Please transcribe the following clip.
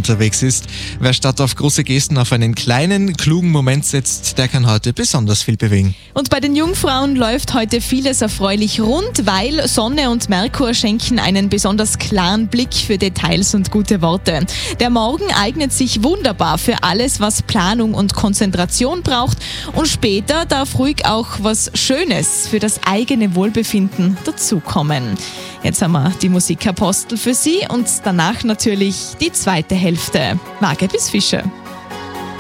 unterwegs ist. Wer statt auf große Gesten auf einen kleinen, klugen Moment setzt, der kann heute besonders viel bewegen. Und bei den Jungfrauen läuft heute vieles erfreulich rund, weil Sonne und Merkur schenken einen besonders klaren Blick für Details und gute Worte. Der Morgen eignet sich wunderbar für alles, was Planung und Konzentration braucht. Und später darf ruhig auch was Schönes für das eigene Wohlbefinden dazukommen. Jetzt haben wir die Musikapostel für Sie und danach natürlich die zweite Hälfte. Waage bis Fische.